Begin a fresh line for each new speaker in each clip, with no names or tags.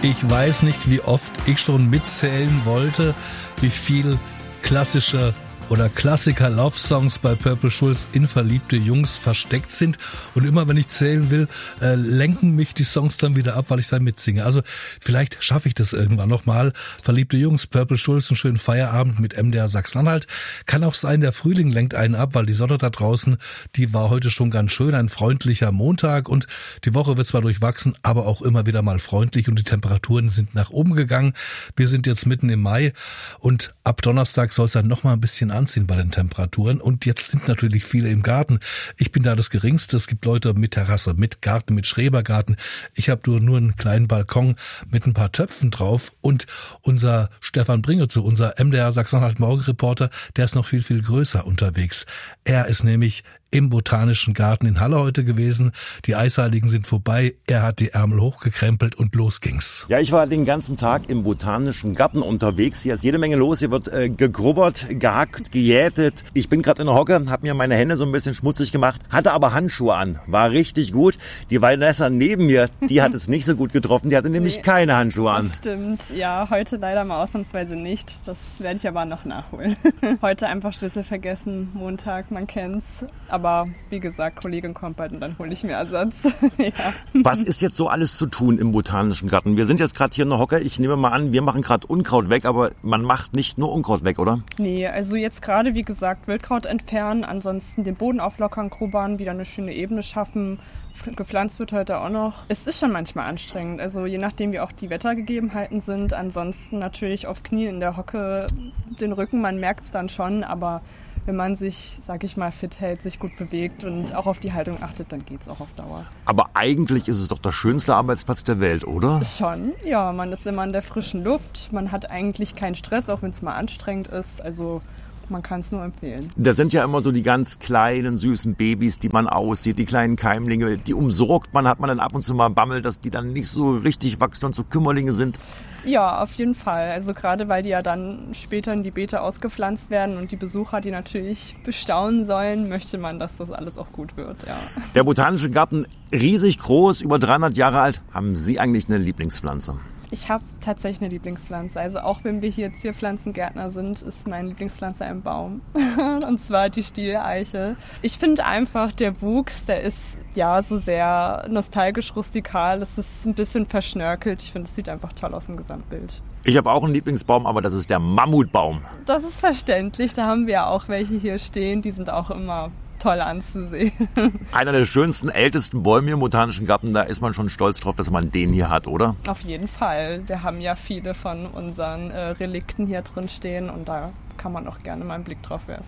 Ich weiß nicht, wie oft ich schon mitzählen wollte, wie viel klassische oder Klassiker-Love-Songs bei Purple Schulz in verliebte Jungs versteckt sind. Und immer wenn ich zählen will, lenken mich die Songs dann wieder ab, weil ich dann mitsinge. Also vielleicht schaffe ich das irgendwann nochmal. Verliebte Jungs, Purple Schulz, einen schönen Feierabend mit MDR Sachsen-Anhalt. Kann auch sein, der Frühling lenkt einen ab, weil die Sonne da draußen, die war heute schon ganz schön. Ein freundlicher Montag und die Woche wird zwar durchwachsen, aber auch immer wieder mal freundlich und die Temperaturen sind nach oben gegangen. Wir sind jetzt mitten im Mai und ab Donnerstag soll es dann nochmal ein bisschen anziehen bei den Temperaturen und jetzt sind natürlich viele im Garten. Ich bin da das Geringste. Es gibt Leute mit Terrasse, mit Garten, mit Schrebergarten. Ich habe nur einen kleinen Balkon mit ein paar Töpfen drauf und unser Stefan Bringezu, unser MDR Sachsen-Anhalt Morgenreporter, der ist noch viel, viel größer unterwegs. Er ist nämlich im Botanischen Garten in Halle heute gewesen. Die Eisheiligen sind vorbei. Er hat die Ärmel hochgekrempelt und los ging's.
Ja, ich war den ganzen Tag im Botanischen Garten unterwegs. Hier ist jede Menge los. Hier wird gegrubbert, gehackt, gejätet. Ich bin gerade in der Hocke, habe mir meine Hände so ein bisschen schmutzig gemacht, hatte aber Handschuhe an. War richtig gut. Die Vanessa neben mir, die hat es nicht so gut getroffen. Die hatte nämlich keine Handschuhe an.
Das stimmt. Ja, heute leider mal ausnahmsweise nicht. Das werde ich aber noch nachholen. Heute einfach Schlüssel vergessen. Montag, man kennt's. Aber wie gesagt, Kollegin kommt bald und dann hole ich mir Ersatz. Ja.
Was ist jetzt so alles zu tun im Botanischen Garten? Wir sind jetzt gerade hier in der Hocke. Ich nehme mal an, wir machen gerade Unkraut weg, aber man macht nicht nur Unkraut weg, oder?
Nee, also jetzt gerade, wie gesagt, Wildkraut entfernen, ansonsten den Boden auflockern, grubbern, wieder eine schöne Ebene schaffen. Gepflanzt wird heute auch noch. Es ist schon manchmal anstrengend, also je nachdem wie auch die Wettergegebenheiten sind. Ansonsten natürlich auf Knien in der Hocke, den Rücken, man merkt es dann schon, aber wenn man sich, sag ich mal, fit hält, sich gut bewegt und auch auf die Haltung achtet, dann geht's auch auf Dauer.
Aber eigentlich ist es doch der schönste Arbeitsplatz der Welt, oder?
Schon, ja. Man ist immer in der frischen Luft. Man hat eigentlich keinen Stress, auch wenn es mal anstrengend ist. Also man kann es nur empfehlen.
Da sind ja immer so die ganz kleinen, süßen Babys, die man aussieht, die kleinen Keimlinge, die umsorgt man, hat man dann ab und zu mal Bammel, dass die dann nicht so richtig wachsen und so Kümmerlinge sind.
Ja, auf jeden Fall. Also gerade weil die ja dann später in die Beete ausgepflanzt werden und die Besucher, die natürlich bestaunen sollen, möchte man, dass das alles auch gut wird. Ja.
Der Botanische Garten, riesig groß, über 300 Jahre alt. Haben Sie eigentlich eine Lieblingspflanze?
Ich habe tatsächlich eine Lieblingspflanze. Also auch wenn wir hier Zierpflanzengärtner sind, ist meine Lieblingspflanze ein Baum. Und zwar die Stieleiche. Ich finde einfach, der Wuchs, der ist ja so sehr nostalgisch rustikal. Es ist ein bisschen verschnörkelt. Ich finde, es sieht einfach toll aus im Gesamtbild.
Ich habe auch einen Lieblingsbaum, aber das ist der Mammutbaum.
Das ist verständlich. Da haben wir ja auch welche hier stehen. Die sind auch immer toll anzusehen.
Einer der schönsten, ältesten Bäume im Botanischen Garten, da ist man schon stolz drauf, dass man den hier hat, oder?
Auf jeden Fall. Wir haben ja viele von unseren Relikten hier drin stehen und da kann man auch gerne mal einen Blick drauf werfen.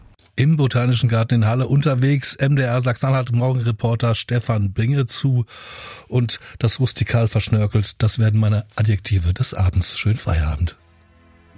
Im Botanischen Garten in Halle unterwegs, MDR Sachsen-Anhalt Morgenreporter Stefan Bringezu und das rustikal verschnörkelt, das werden meine Adjektive des Abends. Schönen Feierabend.